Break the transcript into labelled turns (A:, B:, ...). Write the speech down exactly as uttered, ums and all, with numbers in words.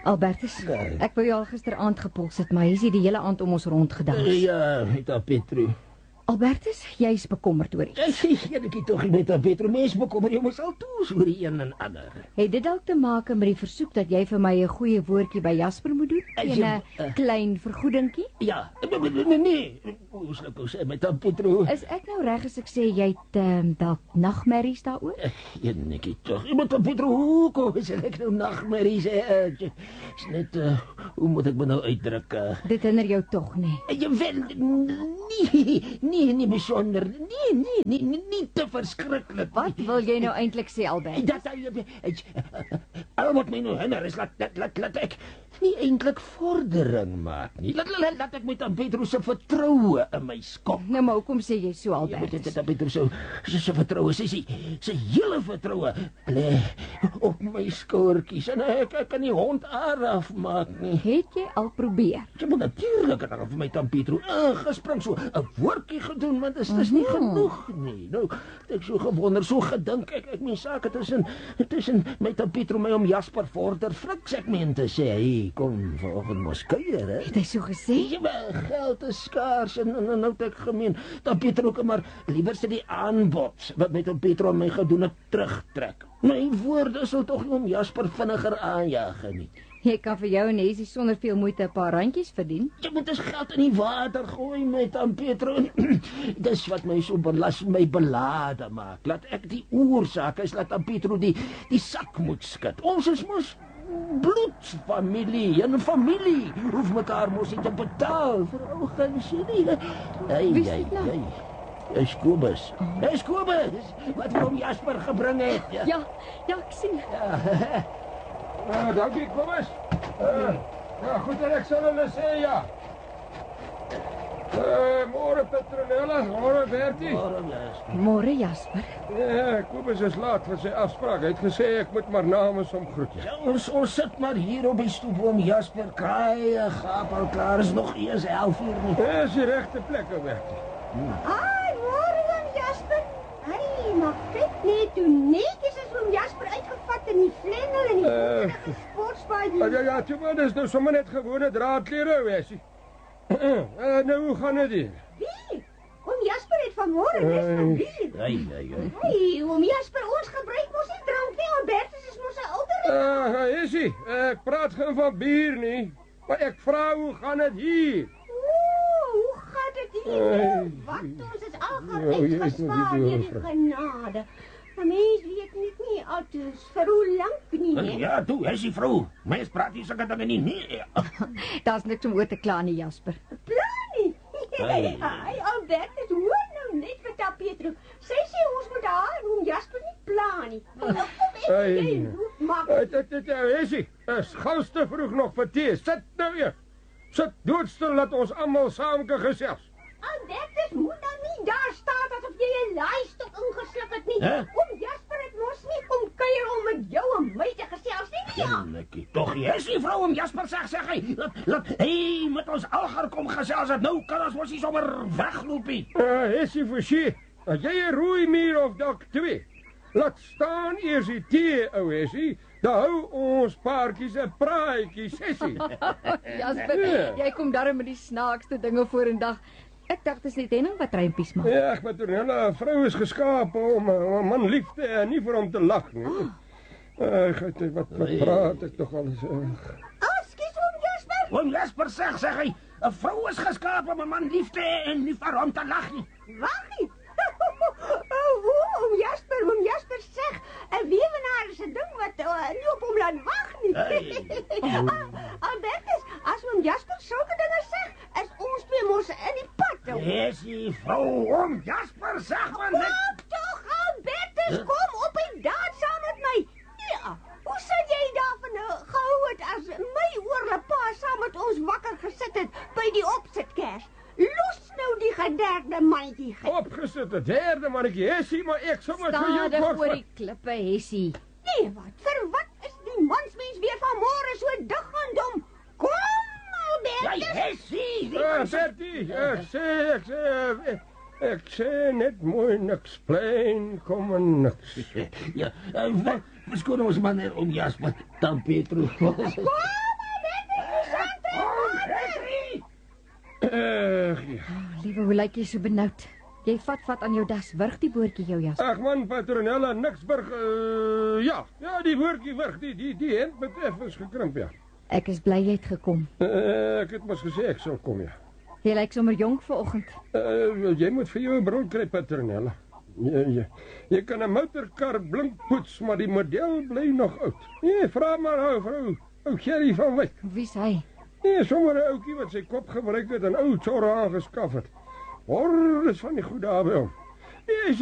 A: Albertus, ek wou jou al gisteraand gepols het, maar hy is hier die hele aand om ons rondgedans.
B: Ja, met haar Petro.
A: Albertus, jy is bekommerd oor iets.
B: Ja, ek het tog nie met haar Petro. Mens bekommer jy mos al toes oor die een en ander.
A: Het dit dalk te maak met die versoek dat jy vir my 'n goeie woordjie by Jasper moet doen? En 'n uh, klein vergoedingkie?
B: Ja, nee, nee. Hoe sal ek sê met haar Petro?
A: Is ek nou reg as ek sê jy het um, dalk nagmerries daaroor?
B: Ja, netjie tog. Met haar Petro, hoe kom ek nou nagmerries? Is net, uh, hoe moet ek me nou uitdruk? Uh,
A: dit hinder jou tog nie.
B: Jy wel, nee, nee. Nee, nie besonder. Nee, nee, nee, nee, nie te verskriklik.
A: Wat wil jy nou eintlik sê, Albert?
B: Dat hy al wat my nou hinder is laat laat laat, laat ek nie eintlik vordering maak nie. Laat laat, laat ek met aan Petro se vertroue in my skop.
A: Nou maar hoekom sê jy so, Albert?
B: Ja, dit Petro se se vertroue, sy sy sy hele vertroue lê op my skouertjies en ek, ek kan nie hond aar afmaak nie.
A: Het jy al probeer?
B: Jy moet natuurlik het vir my aan Petro ingespring so 'n woordjie gedoen, maar dit is nie genoeg nie. Nou, ek so gewonder, so gedink ek ek mens sake tussen tussen my aan Petro my om Jasper vorder friksegmente sê hy kom vanoggend mos kuier, hè?
A: Het hy so gesê?
B: Ja, maar geld is skaars en, en, en nou het ek gemeen dat Petro ook maar liewer sy die aanbod wat met op Petro my gedoen het terugtrek. My woorde sal tog nie om Jasper vinniger aanjaag nie.
A: Jy kan vir jou en Hessie sonder veel moeite 'n paar randjies verdien.
B: Jy moet dus geld in die water gooi met aan Petro. Dis wat my so belas my belade maak. Laat ek die oorsaak is laat aan Petro die die sak moet skud. Ons is mos bloedfamilie, en familie hoef mekaar mos nie te betaal vir ou gunsie nie. Hey,
A: Wie is
B: hey,
A: dit nou?
B: hey. Dis Kobus. Dis Kobus wat vir hom Jasper gebring het.
A: Ja, ja, ja ek sien.
B: Ja.
C: Uh, dankie, Kobus. Uh, ja, goed, en ek sal hulle sê, ja. Uh, môre, Petronella. Môre, Bertie.
A: Môre, Jasper.
C: Ja, Kobus is laat vir sy afspraak. Hy het gesê ek moet maar namens hom groet.
B: Ja, ons, ons sit maar hier op die stoep om Jasper kraai, gaap al klaar is nog eers elf uur nie.
C: Ja, is die regte plek, Bertie.
D: Hmm. Ai, môre dan, Jasper. Ai, maar kyk net hoe netjies is oom Jasper uitgevat in die flannel en die uh, sportspaadjie.
C: Ja, ja, toe maar, dis nou sommer net gewone draadklere, Wessie. uh, nou, hoe gaan dit hier?
D: Wie? Oom Jasper het vanmôre net van bier.
B: Ai, ai, ai.
D: Ai, oom Jasper, ons gebruik mos nie drank nie. Albertus is mos 'n ouder.
C: Ah, uh, Essie, ek praat geen van bier nie. Maar ek vra, hoe gaan dit hier?
D: Hoe gaat het hier? Uh, Wat, ons is al gaan uitgespaar deur die genade. 'n Mens weet net nie altoos vir hoe lank nie, hè?
B: Ja, toe, is die vrou. Mens praat nie sulke dinge nie. Nee.
A: Daar's niks om oor te kla nie, Jasper.
D: Plan nie. Ai, ai, Albertus, hoor nou net wat daar Petro. Sy sê ons moet haar en oom Jasper nie plan nie.
C: Ai, dit dit Essie, is gans te vroeg nog vir tee. Sit nou weer. Sit doodstil, laat ons almal saam kan gesels.
D: Albertus moet dan nie daar staan asof jy 'n laaistok ingesluk het nie.
B: Huh?
D: Oom Jasper het mos nie kom kuier om met jou en my te gesels nie. Ja.
B: Netjie, tog is die vrou om Jasper sê sê hy. Laat laat hey met ons algar kom gesels het. Nou kan ons mos nie sommer wegloop nie.
C: Uh, Essie versie, as jy 'n rooi muur of dalk twee. Laat staan eers die tee, ou Essie. Dan hou ons paartjies 'n praatjie sessie.
A: Jasper, ja. Jy kom darm met die snaakste dinge vorendag. Ek dink dit is net Henning wat rympies maak.
C: Ja, ek met 'n vrou is geskaap om 'n man lief te hê en nie vir hom te lag nie.
A: Oh.
C: Ag, uh, wat wat praat ek tog alles. Uh.
D: Ah, skus oom Jasper.
B: Oom Jasper sê sê hy, 'n vrou is geskaap om 'n man lief te hê en nie vir hom te lag nie.
D: Wag nie. Oh, oom Jasper, oom Jasper sê 'n weewenaar is 'n ding wat uh, nie op hom laat wag nie.
B: Hey.
D: Albertus, as oom Jasper sulke dinge sê, is ons twee mos in die pad.
B: Is die vrou om Jasper sê maar net.
D: Kom tog, Albertus, kom op en dans saam met my. Ja, hoe sou jy daarvan uh, gehou het as my oorlepa saam met ons wakker gesit het by die opsitkers? Los nou die gederde mannetjie.
C: Opgesit, 'n derde mannetjie, Hessie, maar ek sommer vir jou
A: Stadig
C: kort.
A: oor die klippe, Hessie.
D: Nee, wat? Vir wat is die mansmens weer vanmôre so dig aan dom? Kom, Albertus.
B: Ja, Hessie.
C: Ja, Bertie, ek sê, ek sê, ek sê net mooi niks, plain kom en niks.
B: Ja, verskoon ons man om Jasper, dan Petro.
D: Kom,
C: Ag, ja.
A: Oh, liewe, hoe lyk jy so benoud? Jy vat vat aan jou das, wurg die boortjie jou jas.
C: Ag man, Patronella, niks burg. Uh, ja, ja, die woordjie wurg, die die die hemp betref is gekrimp, ja.
A: Ek is bly jy het gekom.
C: Uh, ek het mos gesê ek sal kom, ja.
A: Jy lyk sommer jonk vanoggend.
C: Uh, jy moet vir jou 'n bril kry, Patronella. Jy, jy, jy kan 'n motorkar blink poets, maar die model bly nog oud. Nee, vra maar ou vrou, ou Gerry van Wyk.
A: Wie's hy?
C: Nee, sommer 'n ouetjie wat sy kop gebruik het en ou tsorre aangeskaf het. Hoor, dis van die goeie daar by hom. Nee,